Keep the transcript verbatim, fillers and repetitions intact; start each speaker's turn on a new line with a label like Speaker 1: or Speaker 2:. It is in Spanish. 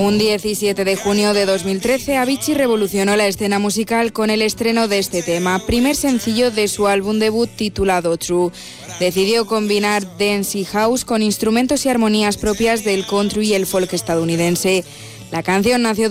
Speaker 1: Un diecisiete de junio de dos mil trece, Avicii revolucionó la escena musical con el estreno de este tema, primer sencillo de su álbum debut titulado True. Decidió combinar dance y house con instrumentos y armonías propias del country y el folk estadounidense. La canción nació